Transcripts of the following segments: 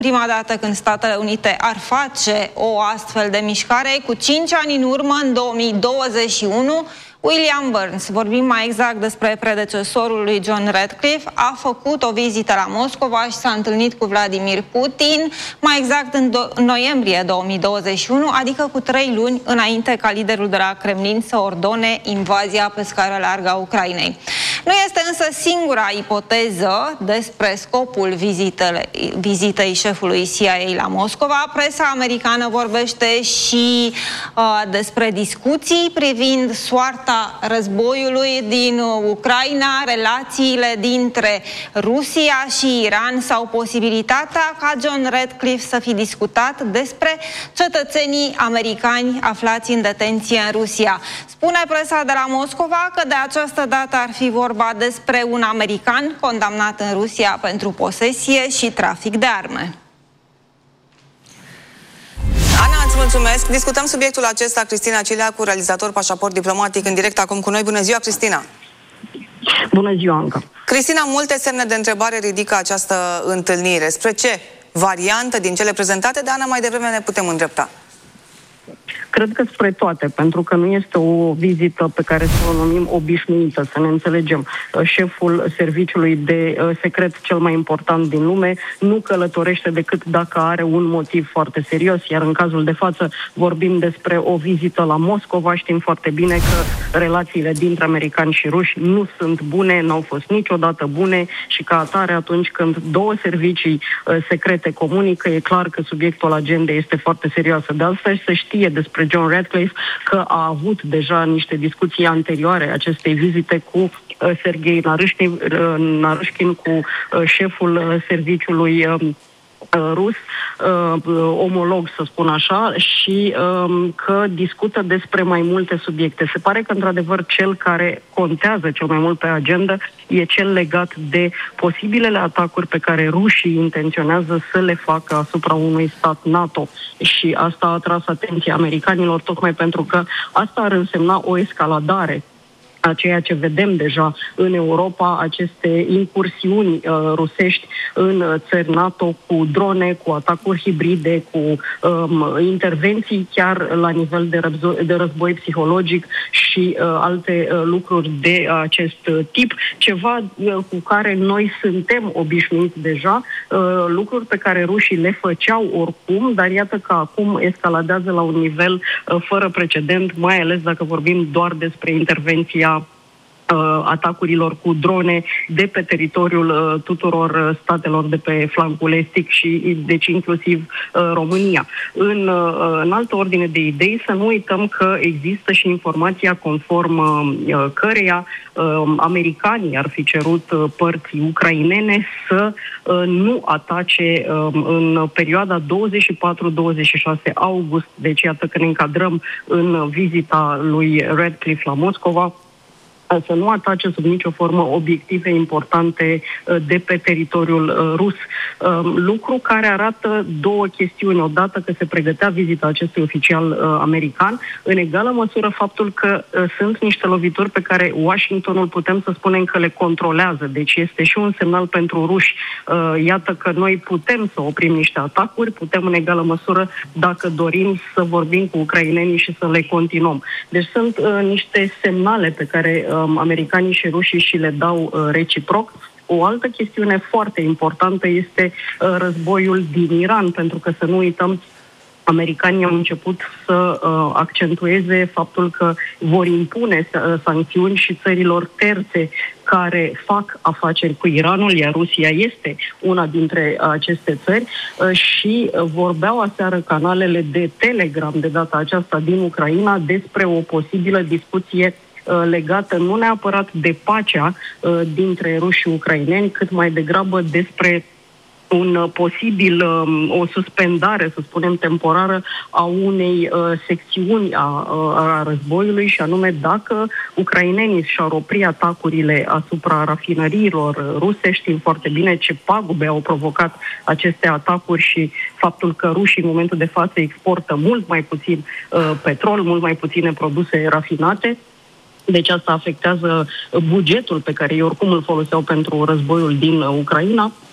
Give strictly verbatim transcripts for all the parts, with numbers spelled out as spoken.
Prima dată când Statele Unite ar face o astfel de mișcare, cu cinci ani în urmă, în două mii douăzeci și unu, William Burns, vorbim mai exact despre predecesorul lui John Ratcliffe, a făcut o vizită la Moscova și s-a întâlnit cu Vladimir Putin, mai exact în noiembrie două mii douăzeci și unu, adică cu trei luni înainte ca liderul de la Kremlin să ordone invazia pe scară largă a Ucrainei. Nu este însă singura ipoteză despre scopul vizitele, vizitei șefului C I A la Moscova. Presa americană vorbește și uh, despre discuții privind soarta războiului din Ucraina, relațiile dintre Rusia și Iran sau posibilitatea ca John Ratcliffe să fi discutat despre cetățenii americani aflați în detenție în Rusia. Spune presa de la Moscova că de această dată ar fi vorba despre un american condamnat în Rusia pentru posesie și trafic de arme. Ana, îți mulțumesc. Discutăm subiectul acesta, Cristina Cileacu, realizator Pașaport Diplomatic, în direct acum cu noi. Bună ziua, Cristina! Bună ziua, Anca! Cristina, multe semne de întrebare ridică această întâlnire. Spre ce variantă din cele prezentate de Ana mai devreme ne putem îndrepta? Cred că spre toate, pentru că nu este o vizită pe care să o numim obișnuită, să ne înțelegem. Șeful serviciului de secret cel mai important din lume nu călătorește decât dacă are un motiv foarte serios, iar în cazul de față vorbim despre o vizită la Moscova. Știm foarte bine că relațiile dintre americani și ruși nu sunt bune, n-au fost niciodată bune și ca atare atunci când două servicii secrete comunică, e clar că subiectul agendei este foarte serios. De altfel se știe despre John Ratcliffe că a avut deja niște discuții anterioare acestei vizite cu uh, Serghei Naryshkin, uh, Naryshkin, cu uh, șeful uh, serviciului uh, rus, uh, omolog, să spun așa, și uh, că discută despre mai multe subiecte. Se pare că, într-adevăr, cel care contează cel mai mult pe agenda e cel legat de posibilele atacuri pe care rușii intenționează să le facă asupra unui stat NATO. Și asta a atras atenția americanilor, tocmai pentru că asta ar însemna o escaladare a ceea ce vedem deja în Europa, aceste incursiuni uh, rusești în uh, țări NATO cu drone, cu atacuri hibride, cu um, intervenții chiar la nivel de, război, de război psihologic și uh, alte uh, lucruri de acest uh, tip, ceva uh, cu care noi suntem obișnuiți deja, uh, lucruri pe care rușii le făceau oricum, dar iată că acum escaladează la un nivel uh, fără precedent, mai ales dacă vorbim doar despre intervenția atacurilor cu drone de pe teritoriul uh, tuturor statelor de pe flancul estic și deci inclusiv uh, România. În, uh, în altă ordine de idei, să nu uităm că există și informația conform uh, căreia uh, americanii ar fi cerut uh, părții ucrainene să uh, nu atace uh, în perioada douăzeci și patru douăzeci și șase august, deci iată că ne încadrăm în vizita lui Ratcliffe la Moscova, să nu atace sub nicio formă obiective importante de pe teritoriul rus. Lucru care arată două chestiuni. Odată că se pregătea vizita acestui oficial american, în egală măsură faptul că sunt niște lovituri pe care Washingtonul putem să spunem că le controlează. Deci este și un semnal pentru ruși. Iată că noi putem să oprim niște atacuri, putem în egală măsură, dacă dorim, să vorbim cu ucrainenii și să le continuăm. Deci sunt niște semnale pe care americanii și rușii și le dau uh, reciproc. O altă chestiune foarte importantă este uh, războiul din Iran, pentru că să nu uităm, americanii au început să uh, accentueze faptul că vor impune uh, sancțiuni și țărilor terțe care fac afaceri cu Iranul, iar Rusia este una dintre aceste țări, uh, și vorbeau aseară canalele de Telegram de data aceasta din Ucraina despre o posibilă discuție legată nu neapărat de pacea uh, dintre ruși și ucraineni, cât mai degrabă despre un uh, posibil, uh, o suspendare, să spunem, temporară a unei uh, secțiuni a, a războiului, și anume dacă ucrainenii și-ar opri atacurile asupra rafinăriilor ruse. Știm foarte bine ce pagube au provocat aceste atacuri și faptul că rușii în momentul de față exportă mult mai puțin uh, petrol, mult mai puține produse rafinate. Deci asta afectează bugetul pe care ei oricum îl foloseau pentru războiul din Ucraina.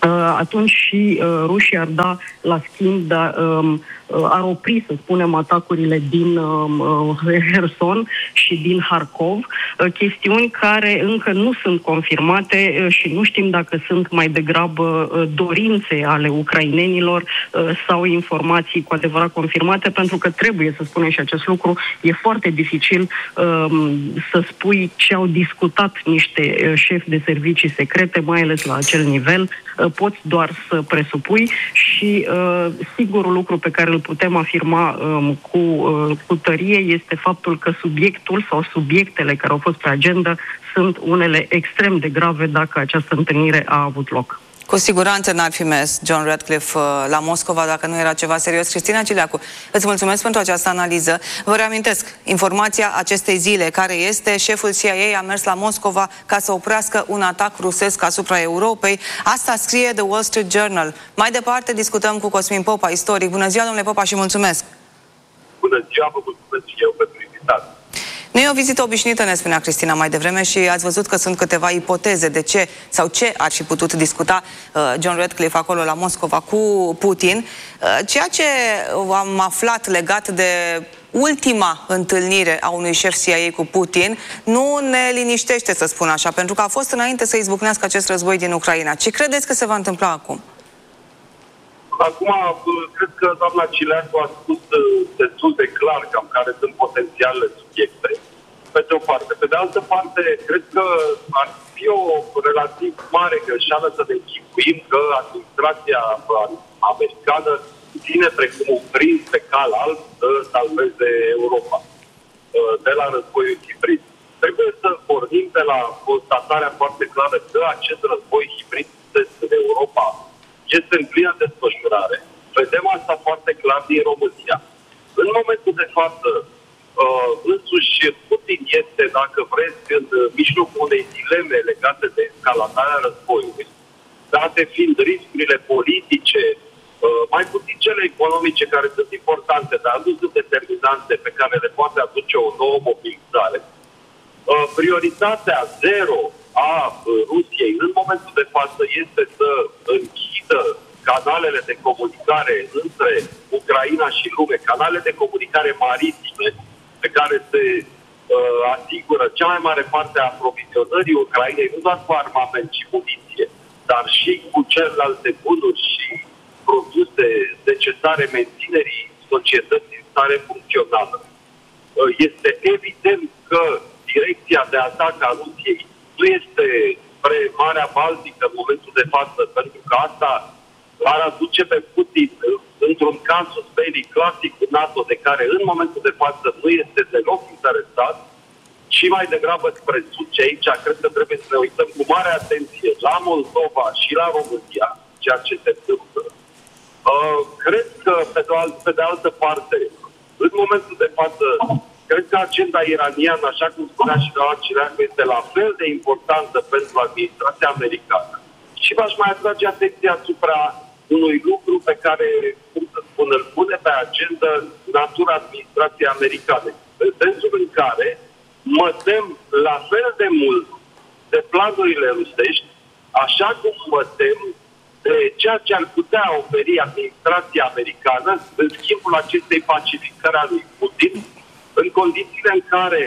atunci și rușii ar da la schimb, dar ar opri, să spunem, atacurile din Herson și din Harkov, chestiuni care încă nu sunt confirmate și nu știm dacă sunt mai degrabă dorințe ale ucrainenilor sau informații cu adevărat confirmate, pentru că trebuie să spunem și acest lucru, e foarte dificil să spui ce au discutat niște șefi de servicii secrete, mai ales la acel nivel. Poți doar să presupui și singurul lucru pe care îl putem afirma um, cu, uh, cu tărie este faptul că subiectul sau subiectele care au fost pe agenda sunt unele extrem de grave dacă această întâlnire a avut loc. Cu siguranță n-ar fi mers John Ratcliffe la Moscova dacă nu era ceva serios. Cristina Cileacu, îți mulțumesc pentru această analiză. Vă reamintesc informația acestei zile, care este: șeful C I A a mers la Moscova ca să oprească un atac rusesc asupra Europei. Asta scrie The Wall Street Journal. Mai departe discutăm cu Cosmin Popa, istoric. Bună ziua, domnule Popa, și mulțumesc! Bună ziua, vă mulțumesc și eu pentru invitat. Nu e o vizită obișnuită, ne spunea Cristina mai devreme, și ați văzut că sunt câteva ipoteze de ce sau ce ar fi putut discuta uh, John Ratcliffe acolo la Moscova cu Putin. Uh, ceea ce am aflat legat de ultima întâlnire a unui șef C I A cu Putin nu ne liniștește, să spun așa, pentru că a fost înainte să izbucnească acest război din Ucraina. Ce credeți că se va întâmpla acum? Acum, cred că doamna Cileacu a spus destul de clar cam care sunt potențialele subiecte, pe de o parte. Pe de altă parte, cred că ar fi o relativ mare greșeală să ne închipuim că administrația americană ține precum un prinț pe cal alb să salveze Europa de la războiul hibrid. Trebuie să pornim de la constatarea foarte clară că acest război hibrid în Europa este în plină desfășurare. Vedem asta foarte clar din România. În momentul de față, uh, însuși Putin este, dacă vreți, în mijlocul unei dileme legate de escaladarea războiului, date fiind riscurile politice, uh, mai puțin cele economice, care sunt importante, dar nu sunt determinante, pe care le poate aduce o nouă mobilizare. Uh, prioritatea zero a Rusiei în momentul de față este să închidă canalele de comunicare între Ucraina și lume, canale de comunicare maritime pe care se uh, asigură cea mai mare parte a aprovizionării Ucrainei, nu doar cu armament și muniție, dar și cu celelalte bunuri și produse necesare menținerii societății în stare funcțională. Uh, este evident că direcția de atac a Rusiei nu este spre Marea Baltică în momentul de față, pentru că asta ar aduce pe Putin într-un casus belli clasic cu NATO, de care în momentul de față nu este deloc interesat, și mai degrabă spre sud. Și aici cred că trebuie să ne uităm cu mare atenție la Moldova și la România, ceea ce se întâmplă. Uh, cred că, pe de, alt, pe de altă parte, în momentul de față, cred că agenda iraniană, așa cum spunea și la Cileacu, este la fel de importantă pentru administrația americană. Și v-aș mai atrage atenția asupra unui lucru pe care, cum să spun, îl pune pe agenda natura administrației americane. În sensul în care mă tem la fel de mult de planurile rusești, așa cum mă tem de ceea ce ar putea oferi administrația americană în schimbul acestei pacificări a lui Putin, în condițiile în care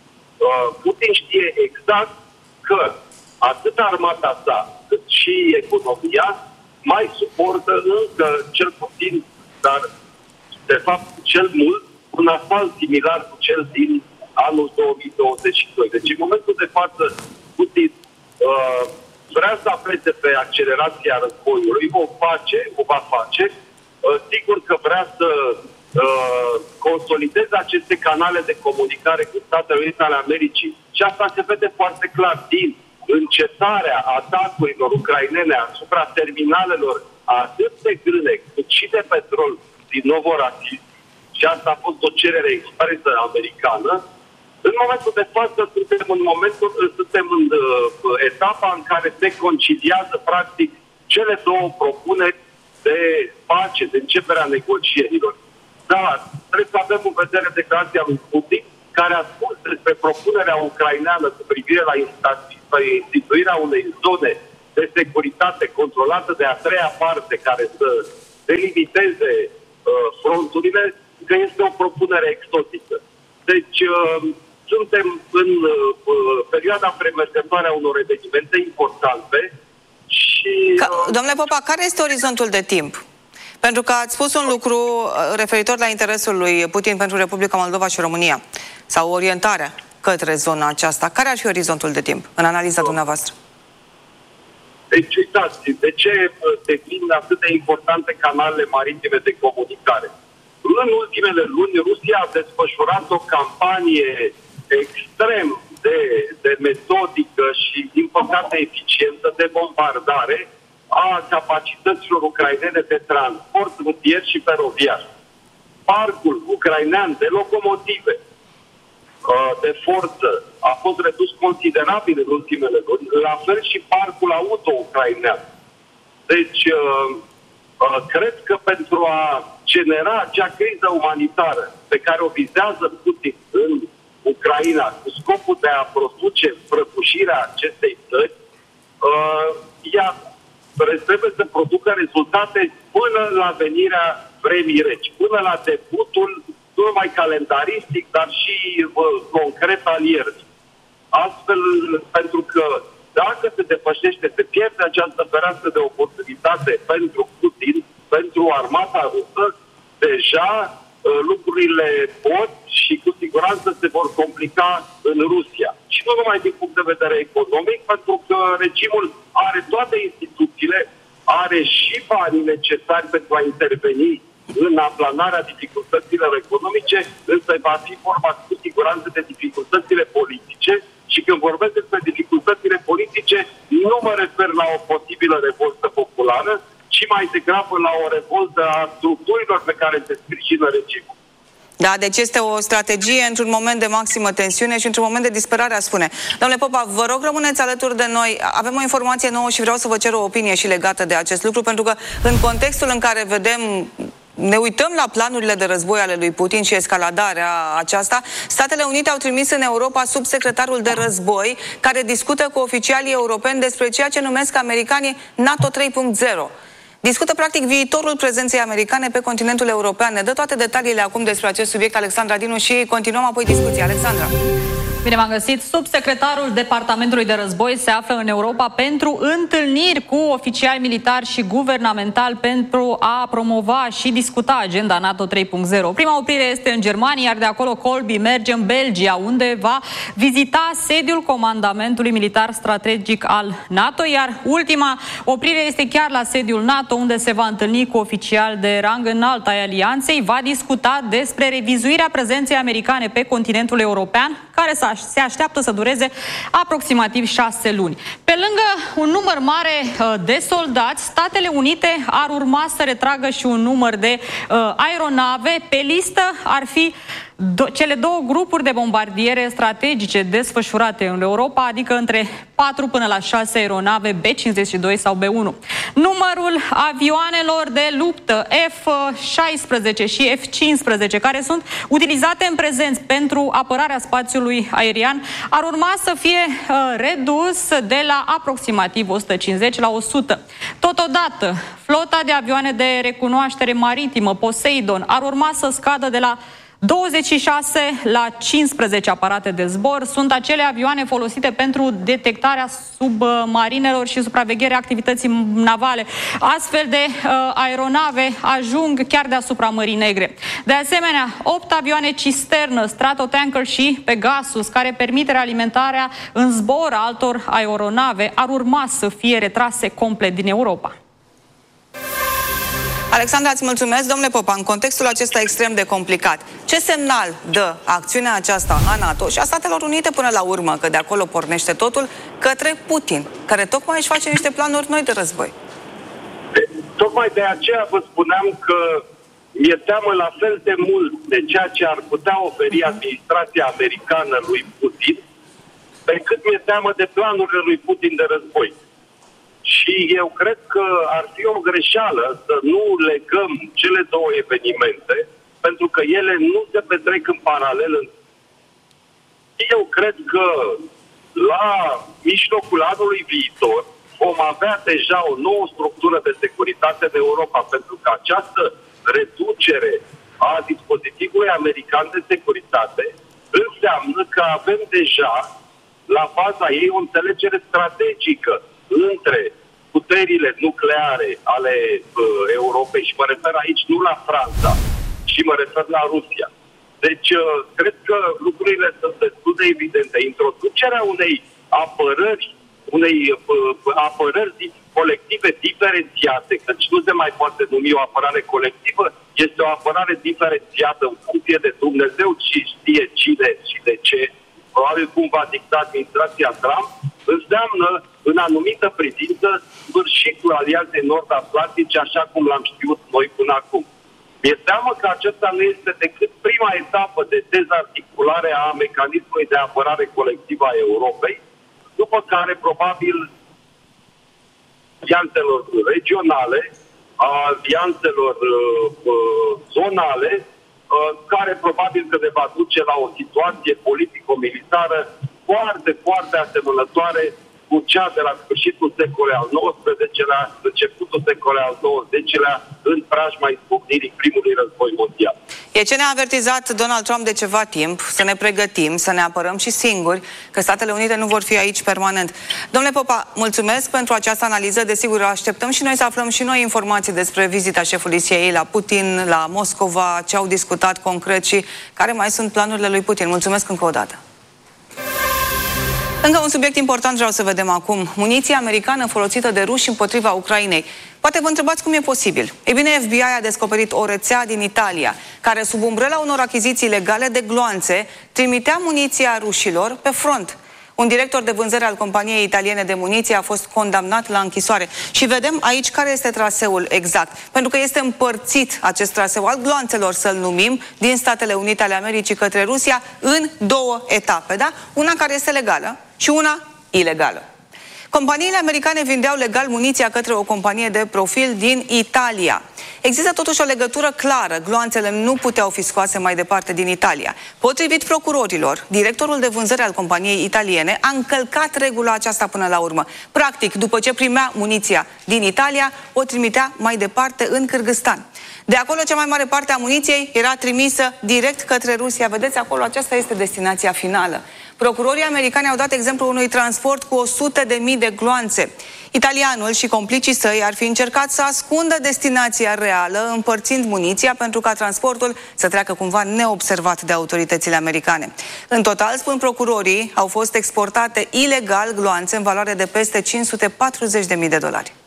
uh, Putin știe exact că atât armata sa, cât și economia mai suportă încă cel puțin, dar de fapt cel mult, un asalt similar cu cel din anul două mii douăzeci și doi. Deci în momentul de față Putin uh, vrea să apese pe accelerația războiului, o face, o va face. Uh, sigur că vrea să uh, consolideze aceste canale de comunicare cu Statele Unite ale Americii, și asta se vede foarte clar din încetarea atacurilor ucrainene asupra terminalelor atât de grâne cât și de petrol din Novorossiysk, și asta a fost o cerere expresă americană. În momentul de față suntem în momentul, suntem în uh, etapa în care se conciliază practic cele două propuneri de pace, de începerea negocierilor. Dar trebuie să avem în vedere declarația lui Putin, care a spus despre propunerea ucraineană cu privire la instituirea unei zone de securitate controlată de a treia parte care să delimiteze uh, fronturile, că este o propunere exotică. Deci uh, suntem în uh, perioada premergătoare a unor evenimente importante și... Uh... Ca, domnule Popa, care este orizontul de timp? Pentru că ați spus un lucru referitor la interesul lui Putin pentru Republica Moldova și România, sau orientarea către zona aceasta. Care ar fi orizontul de timp, în analiza dumneavoastră? Deci, uitați, de ce devin atât de importante canalele maritime de comunicare? În ultimele luni, Rusia a desfășurat o campanie extrem de, de metodică și, din păcate, eficientă de bombardare a capacităților ucrainene de transport rutier și feroviar. Parcul ucrainean de locomotive de forță a fost redus considerabil în ultimele luni, la fel și parcul auto ucrainean. Deci, cred că pentru a genera acea criză umanitară pe care o vizează Putin în Ucraina, cu scopul de a produce prăbușirea acestei țări, ea trebuie să producă rezultate până la venirea vremii reci, până la debutul nu numai calendaristic, dar și uh, concret al iernii. Astfel, pentru că dacă se depășește, se pierde această fereastră de oportunitate pentru Putin, pentru armata rusă, deja uh, lucrurile pot și cu siguranță se vor complica în Rusia. Și nu numai din punct de vedere economic, pentru că regimul are toate instituțiile, are și banii necesari pentru a interveni în aplanarea dificultăților economice, însă va fi vorba cu siguranță de dificultățile politice și când vorbesc despre dificultățile politice, nu mă refer la o posibilă revoltă populară, ci mai degrabă la o revoltă a structurilor pe care se sprijină regimul. Da, deci este o strategie într-un moment de maximă tensiune și într-un moment de disperare, a spune. Domnule Popa, vă rog, rămâneți alături de noi. Avem o informație nouă și vreau să vă cer o opinie și legată de acest lucru, pentru că în contextul în care vedem, ne uităm la planurile de război ale lui Putin și escaladarea aceasta, Statele Unite au trimis în Europa subsecretarul de război, care discută cu oficialii europeni despre ceea ce numesc americanii NATO trei punct zero. Discută practic viitorul prezenței americane pe continentul european. Ne dă toate detaliile acum despre acest subiect Alexandra Dinu și continuăm apoi discuția. Alexandra. Bine v-am găsit. Subsecretarul Departamentului de Război se află în Europa pentru întâlniri cu oficiali militari și guvernamentali pentru a promova și discuta agenda NATO trei punct zero. Prima oprire este în Germania, iar de acolo Colby merge în Belgia, unde va vizita sediul Comandamentului Militar Strategic al NATO, iar ultima oprire este chiar la sediul NATO, unde se va întâlni cu oficiali de rang înalt ai alianței, va discuta despre revizuirea prezenței americane pe continentul european, care se așteaptă să dureze aproximativ șase luni. Pe lângă un număr mare de soldați, Statele Unite ar urma să retragă și un număr de uh, aeronave. Pe listă ar fi do- cele două grupuri de bombardiere strategice desfășurate în Europa, adică între patru până la șase aeronave B cincizeci și doi sau B unu. Numărul avioanelor de luptă F șaisprezece și F cincisprezece, care sunt utilizate în prezent pentru apărarea spațiului aerian, ar urma să fie uh, redus de la aproximativ o sută cincizeci la o sută. Totodată, flota de avioane de recunoaștere maritimă Poseidon ar urma să scadă de la douăzeci și șase la cincisprezece aparate de zbor. Sunt acele avioane folosite pentru detectarea submarinelor și supravegherea activității navale. Astfel de uh, aeronave ajung chiar deasupra Mării Negre. De asemenea, opt avioane cisternă, Stratotanker și Pegasus, care permit realimentarea în zbor a altor aeronave, ar urma să fie retrase complet din Europa. Alexandra, îți mulțumesc. Domnule Popa, în contextul acesta extrem de complicat, ce semnal dă acțiunea aceasta a NATO și a Statelor Unite până la urmă, că de acolo pornește totul, către Putin, care tocmai își face niște planuri noi de război? Tocmai de aceea vă spuneam că mi-e teamă la fel de mult de ceea ce ar putea oferi administrația americană lui Putin, pe cât mi-e teamă de planurile lui Putin de război. Și eu cred că ar fi o greșeală să nu legăm cele două evenimente, pentru că ele nu se petrec în paralel. Eu cred că la mijlocul anului viitor vom avea deja o nouă structură de securitate în Europa, pentru că această reducere a dispozitivului american de securitate înseamnă că avem deja la baza ei o înțelegere strategică între puterile nucleare ale uh, Europei, și mă refer aici nu la Franța, ci mă refer la Rusia. Deci, uh, cred că lucrurile sunt destul de evidente. Introducerea unei apărări, unei uh, apărări colective diferențiate, căci nu se mai poate numi o apărare colectivă, este o apărare diferențiată în funcție de Dumnezeu și știe cine și de ce, probabil cum va dicta administrația Trump, înseamnă în anumită privință sfârșitul Alianței Nord-Atlantice așa cum l-am știut noi până acum. Mi-e teamă că acesta nu este decât prima etapă de dezarticulare a mecanismului de apărare colectivă a Europei, după care probabil alianțelor regionale, a alianțelor uh, uh, zonale, uh, care probabil că ne va duce la o situație politico-militară foarte, foarte asemănătoare cu cea de la sfârșitul secolului al nouăsprezecelea, începutul secolului al douăzecilea, în preajma izbucnirii primului război mondial. E ce ne-a avertizat Donald Trump de ceva timp, să ne pregătim, să ne apărăm și singuri, că Statele Unite nu vor fi aici permanent. Domnule Popa, mulțumesc pentru această analiză, desigur așteptăm și noi să aflăm și noi informații despre vizita șefului C I A la Putin, la Moscova, ce au discutat concret și care mai sunt planurile lui Putin. Mulțumesc încă o dată. Încă un subiect important vreau să vedem acum. Muniția americană folosită de ruși împotriva Ucrainei. Poate vă întrebați cum e posibil. Ei bine, F B I a descoperit o rețea din Italia, care sub umbrela unor achiziții legale de gloanțe, trimitea muniția rușilor pe front. Un director de vânzăre al companiei italiene de muniție a fost condamnat la închisoare. Și vedem aici care este traseul exact. Pentru că este împărțit acest traseu al gloanțelor, să-l numim, din Statele Unite ale Americii către Rusia în două etape, da? Una care este legală și una ilegală. Companiile americane vindeau legal muniția către o companie de profil din Italia. Există totuși o legătură clară. Gloanțele nu puteau fi scoase mai departe din Italia. Potrivit procurorilor, directorul de vânzări al companiei italiene a încălcat regula aceasta până la urmă. Practic, după ce primea muniția din Italia, o trimitea mai departe în Kârgâzstan. De acolo, cea mai mare parte a muniției era trimisă direct către Rusia. Vedeți acolo, aceasta este destinația finală. Procurorii americani au dat exemplu unui transport cu o sută de mii de gloanțe. Italianul și complicii săi ar fi încercat să ascundă destinația reală, împărțind muniția pentru ca transportul să treacă cumva neobservat de autoritățile americane. În total, spun procurorii, au fost exportate ilegal gloanțe în valoare de peste cinci sute patruzeci de mii de dolari.